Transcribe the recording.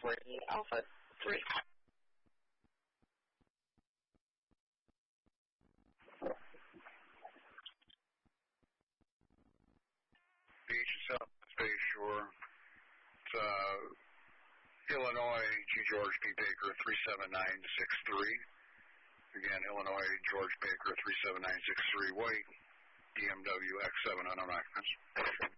3 Alpha 3. Beach and South Bay Shore. It's Illinois G. George P. Baker 37963. Again, Illinois George Baker 37963. White BMW X7 unknown occupants.